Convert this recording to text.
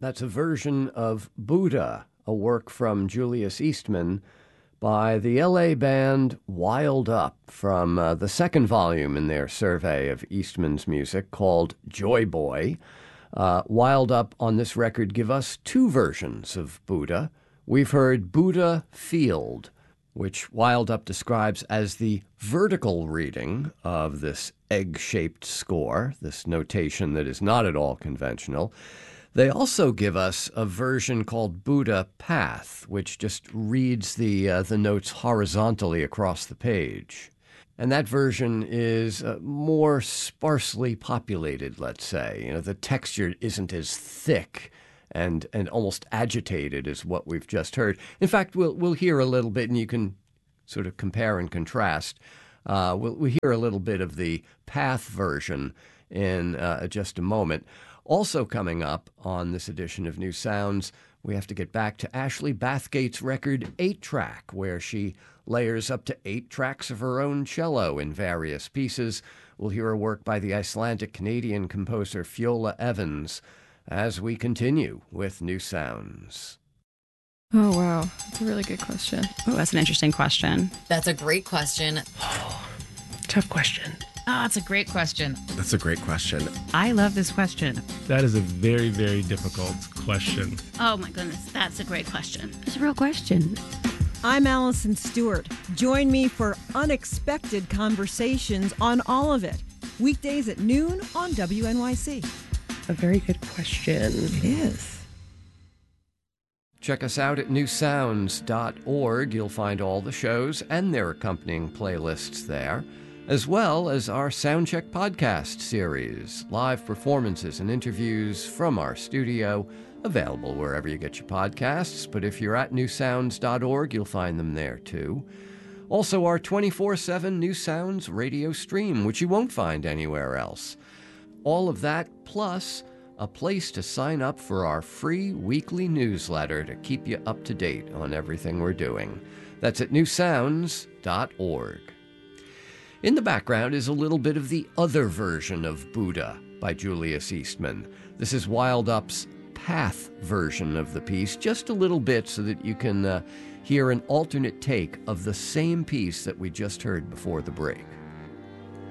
That's a version of Buddha, a work from Julius Eastman by the LA band Wild Up from the second volume in their survey of Eastman's music called Joy Boy. Wild Up on this record give us two versions of Buddha. We've heard Buddha Field, which Wild Up describes as the vertical reading of this egg-shaped score, this notation that is not at all conventional. They also give us a version called Buddha Path, which just reads the notes horizontally across the page. And that version is more sparsely populated, let's say. You know, the texture isn't as thick and almost agitated as what we've just heard. In fact, we'll hear a little bit, and you can sort of compare and contrast. We'll hear a little bit of the Path version in just a moment. Also coming up on this edition of New Sounds, we have to get back to Ashley Bathgate's record 8-Track, where she layers up to 8 tracks of her own cello in various pieces. We'll hear a work by the Icelandic-Canadian composer Fiola Evans as we continue with New Sounds. Oh, wow. That's a really good question. Oh, that's an interesting question. That's a great question. Tough question. Ah, that's a great question. That's a great question. I love this question. That is a very, very difficult question. Oh my goodness, that's a great question. It's a real question. I'm Allison Stewart. Join me for unexpected conversations on all of it. Weekdays at noon on WNYC. A very good question. It is. Check us out at newsounds.org. You'll find all the shows and their accompanying playlists there, as well as our Soundcheck podcast series, live performances and interviews from our studio, available wherever you get your podcasts. But if you're at newsounds.org, you'll find them there too. Also, our 24/7 New Sounds radio stream, which you won't find anywhere else. All of that, plus a place to sign up for our free weekly newsletter to keep you up to date on everything we're doing. That's at newsounds.org. In the background is a little bit of the other version of Buddha by Julius Eastman. This is Wild Up's Path version of the piece, just a little bit so that you can hear an alternate take of the same piece that we just heard before the break.